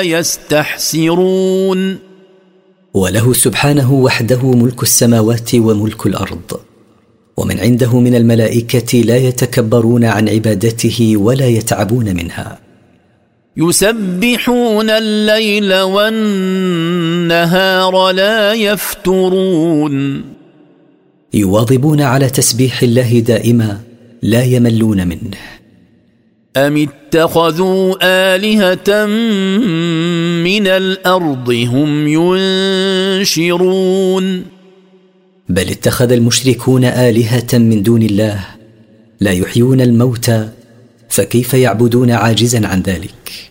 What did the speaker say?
يستحسرون. وله سبحانه وحده ملك السماوات وملك الأرض، ومن عنده من الملائكة لا يتكبرون عن عبادته ولا يتعبون منها. يسبحون الليل والنهار لا يفترون. يواظبون على تسبيح الله دائما لا يملون منه. أم اتخذوا آلهة من الأرض هم ينشرون. بل اتخذ المشركون آلهة من دون الله لا يحيون الموتى، فكيف يعبدون عاجزا عن ذلك؟